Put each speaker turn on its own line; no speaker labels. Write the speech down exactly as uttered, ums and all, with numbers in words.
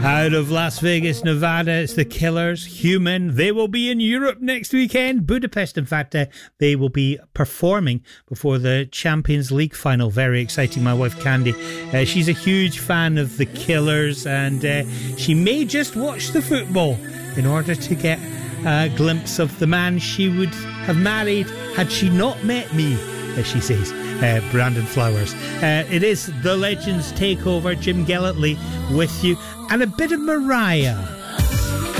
Out of Las Vegas, Nevada, it's the Killers, Human. They will be in Europe next weekend, Budapest. In fact, uh, they will be performing before the Champions League final. Very exciting. My wife Candy, uh, she's a huge fan of the Killers, and uh, she may just watch the football in order to get a glimpse of the man she would have married had she not met me, as she says. Uh, Brandon Flowers. Uh, it is the Legends Takeover. Jim Gellertley with you, and a bit of Mariah.